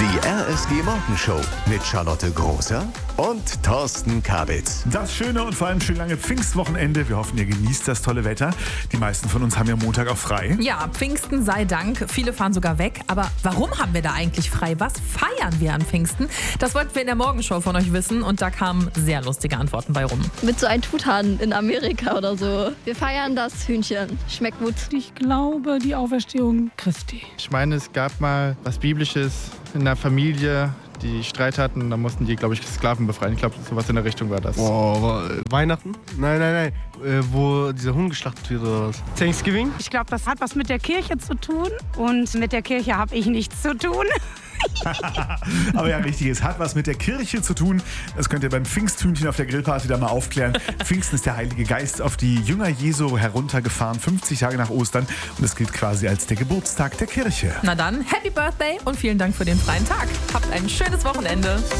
Die RSG Morgenshow mit Charlotte Großer und Thorsten Kabitz. Das schöne und vor allem schön lange Pfingstwochenende. Wir hoffen, ihr genießt das tolle Wetter. Die meisten von uns haben ja Montag auch frei. Ja, Pfingsten sei Dank. Viele fahren sogar weg. Aber warum haben wir da eigentlich frei? Was feiern wir an Pfingsten? Das wollten wir in der Morgenshow von euch wissen und da kamen sehr lustige Antworten bei rum. Mit so einem Truthahn in Amerika oder so. Wir feiern das Hühnchen. Schmeckt gut. Ich glaube, die Auferstehung Christi. Ich meine, es gab mal was Biblisches in der Familie, die Streit hatten. Da mussten die, glaube ich, Sklaven befreien. Ich glaube, sowas in der Richtung war das. Weihnachten? Nein. Wo dieser Huhn geschlachtet wird oder was? Thanksgiving? Ich glaube, das hat was mit der Kirche zu tun und mit der Kirche habe ich nichts zu tun. Aber ja, richtig, es hat was mit der Kirche zu tun. Das könnt ihr beim Pfingsthühnchen auf der Grillparty da mal aufklären. Pfingsten ist der Heilige Geist auf die Jünger Jesu heruntergefahren, 50 Tage nach Ostern. Und es gilt quasi als der Geburtstag der Kirche. Na dann, Happy Birthday und vielen Dank für den freien Tag. Habt ein schönes Wochenende.